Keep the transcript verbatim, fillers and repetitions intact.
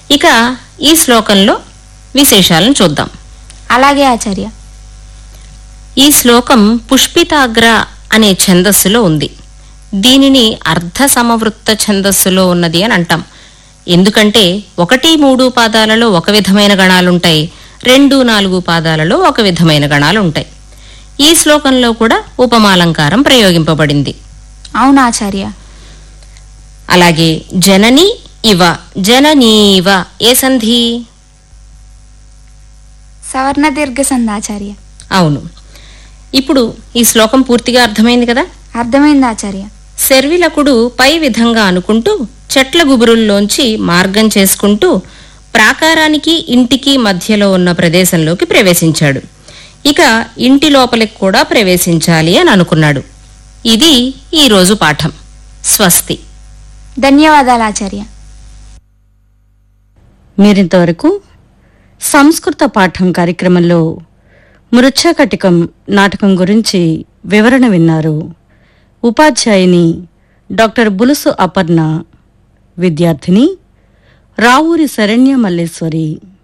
ఇక ఈ శ్లోకంలో విశేషాలను చూద్దాం. అలాగే ఆచార్య. ఈ శ్లోకం పుష్పితాగ్ర అనే ఛందస్సులో ఉంది. దీనిని అర్ధ సమవృత్త ఛందస్సులో ఉన్నది అని అంటాం. ఎందుకంటే ఒకటి మూడు పాదాలలో ఒక విధమైన గణాలుంటాయి, రెండు నాలుగు పాదాలలో ఒక విధమైన గణాలుంటాయి. ఈ శ్లోకంలో కూడా ఉపమాలంకారం ప్రయోగింపబడింది. అవునాచార్య. అలాగే జనని ఇవ జననీవ ఏ సంధి? సవర్ణ దీర్ఘ సంధాచార్య. అవును. ఇప్పుడు ఈ శ్లోకం పూర్తిగా అర్థమైంది కదా? అర్థమైంది ఆచార్య. శర్విలకుడు పై విధంగా అనుకుంటూ చెట్ల గుబురుల్లోంచి మార్గం చేసుకుంటూ ప్రాకారానికి ఇంటికి మధ్యలో ఉన్న ప్రదేశంలోకి ప్రవేశించాడు. ఇక ఇంటి లోపలికి కూడా ప్రవేశించాలి అని అనుకున్నాడు. ఇది ఈరోజు పాఠం. స్వస్తి. ధన్యవాదాలు ఆచార్య. మీరింతవరకు సంస్కృత పాఠం కార్యక్రమంలో మృచ్ఛకటికం నాటకం గురించి వివరణ విన్నారు. ఉపాధ్యాయుని డాక్టర్ బులుసు అపర్ణ, విద్యార్థిని రావూరి శరణ్య మల్లేశ్వరి.